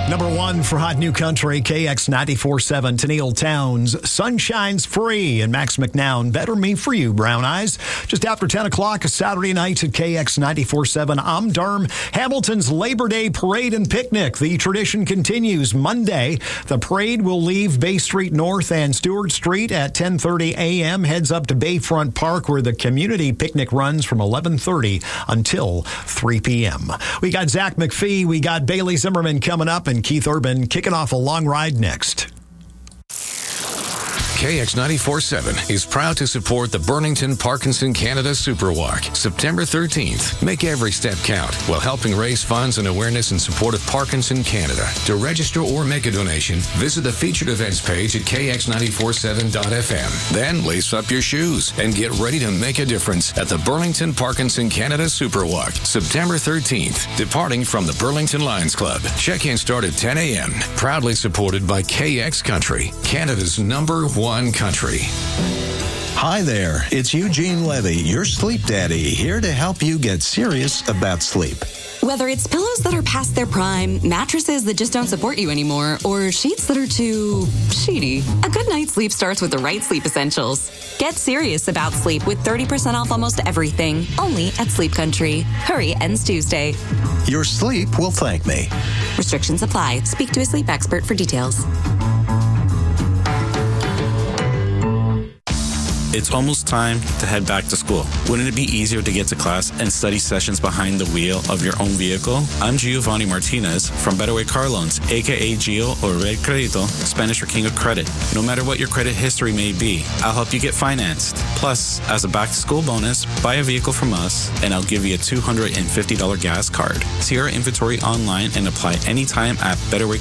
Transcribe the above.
Number one for Hot New Country, KX 94.7, Tennille Towns, Sunshine's Free, and Max McNown, Better Me For You, Brown Eyes. Just after 10 o'clock, Saturday night at KX 94.7, Omdurm, Hamilton's Labor Day Parade and Picnic. The tradition continues Monday. The parade will leave Bay Street North and Stewart Street at 10:30 a.m., heads up to Bayfront Park, where the community picnic runs from 11:30 until 3 p.m. We got Zach McPhee, we got Bailey Zimmerman coming up, and Keith Urban kicking off a long ride next. KX 94.7 is proud to support the Burlington Parkinson Canada Super Walk, September 13th. Make every step count while helping raise funds and awareness in support of Parkinson Canada. To register or make a donation, visit the featured events page at kx947.fm. Then lace up your shoes and get ready to make a difference at the Burlington Parkinson Canada Super Walk, September 13th, departing from the Burlington Lions Club. Check-in start at 10 a.m. Proudly supported by KX Country, Canada's #1 country. Hi there, it's Eugene Levy, your sleep daddy, here to help you get serious about sleep. Whether it's pillows that are past their prime, mattresses that just don't support you anymore, or sheets that are too sheety, a good night's sleep starts with the right sleep essentials. Get serious about sleep with 30% off almost everything, only at Sleep Country. Hurry, ends Tuesday. Your sleep will thank me. Restrictions apply. Speak to a sleep expert for details. It's almost time to head back to school. Wouldn't it be easier to get to class and study sessions behind the wheel of your own vehicle? I'm Giovanni Martinez from Better Way Car Loans, aka Gio or Red Credito, Spanish for King of Credit. No matter what your credit history may be, I'll help you get financed. Plus, as a back-to-school bonus, buy a vehicle from us and I'll give you a $250 gas card. See our inventory online and apply anytime at